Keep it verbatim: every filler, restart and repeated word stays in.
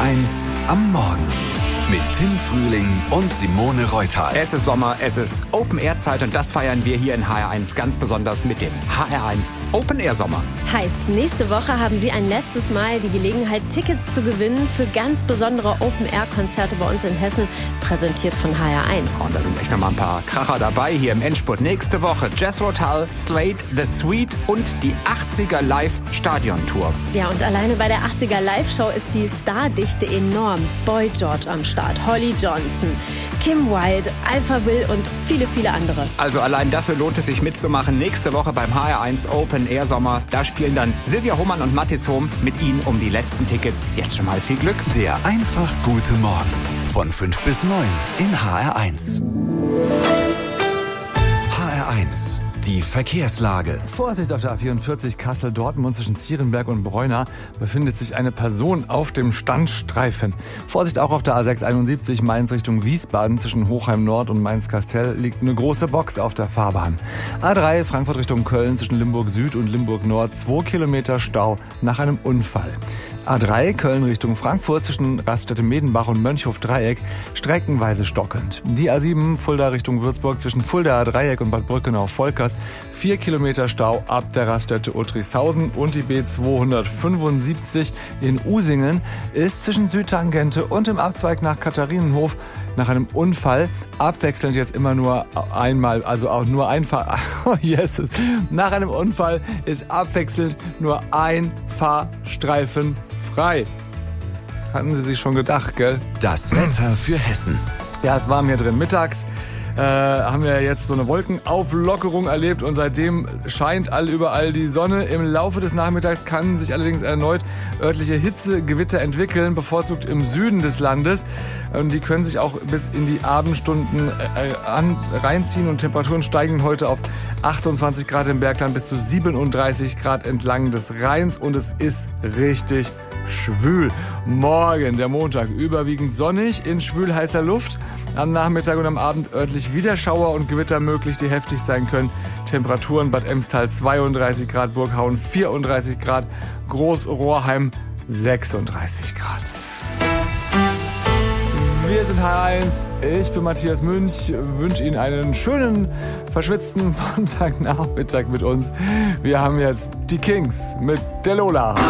eins am Morgen mit Tim Frühling und Simone Reuthal. Es ist Sommer, es ist Open-Air-Zeit und das feiern wir hier in H R eins ganz besonders mit dem H R eins Open-Air-Sommer. Heißt, nächste Woche haben Sie ein letztes Mal die Gelegenheit, Tickets zu gewinnen für ganz besondere Open-Air-Konzerte bei uns in Hessen, präsentiert von H R eins. Und da sind echt noch mal ein paar Kracher dabei hier im Endspurt. Nächste Woche Jethro Tull, Slade, The Sweet und die achtziger Live-Stadion-Tour. Ja, und alleine bei der achtziger Live-Show ist die Stardichte enorm. Boy George am Start, Holly Johnson, Kim Wilde, Alpha Will und viele, viele andere. Also allein dafür lohnt es sich mitzumachen. Nächste Woche beim H R eins Open Air Sommer. Da spielen dann Silvia Hohmann und Mathis Hohm mit Ihnen um die letzten Tickets. Jetzt schon mal viel Glück. Der einfach gute Morgen von fünf bis neun in H R eins. H R eins. Die Verkehrslage. Vorsicht auf der A vierundvierzig Kassel-Dortmund zwischen Zierenberg und Bräuna befindet sich eine Person auf dem Standstreifen. Vorsicht auch auf der A sechshunderteinundsiebzig Mainz Richtung Wiesbaden zwischen Hochheim Nord und Mainz-Kastel liegt eine große Box auf der Fahrbahn. A drei Frankfurt Richtung Köln zwischen Limburg Süd und Limburg Nord zwei Kilometer Stau nach einem Unfall. A drei Köln Richtung Frankfurt zwischen Raststätte Medenbach und Mönchhof-Dreieck streckenweise stockend. Die A sieben Fulda Richtung Würzburg zwischen Fulda Dreieck und Bad Brückenau-Volkers vier Kilometer Stau ab der Raststätte Uttrichshausen und die B zweihundertfünfundsiebzig in Usingen ist zwischen Südtangente und dem Abzweig nach Katharinenhof nach einem Unfall abwechselnd jetzt immer nur einmal, also auch nur ein Fahr... Oh Jesus. Nach einem Unfall ist abwechselnd nur ein Fahrstreifen frei. Hatten Sie sich schon gedacht, gell? Das Wetter für Hessen. Ja, es war mir drin. Mittags äh, haben wir jetzt so eine Wolkenauflockerung erlebt und seitdem scheint all überall die Sonne. Im Laufe des Nachmittags kann sich allerdings erneut örtliche Hitzegewitter entwickeln, bevorzugt im Süden des Landes. Und die können sich auch bis in die Abendstunden äh, an, reinziehen und Temperaturen steigen heute auf achtundzwanzig Grad im Bergland bis zu siebenunddreißig Grad entlang des Rheins und es ist richtig schwül. Morgen, der Montag, überwiegend sonnig in schwül heißer Luft. Am Nachmittag und am Abend örtlich wieder Schauer und Gewitter möglich, die heftig sein können. Temperaturen Bad Emstal zweiunddreißig Grad, Burghauen vierunddreißig Grad, Großrohrheim sechsunddreißig Grad. Wir sind H R eins, ich bin Matthias Münch, wünsche Ihnen einen schönen, verschwitzten Sonntagnachmittag mit uns. Wir haben jetzt die Kings mit der Lola.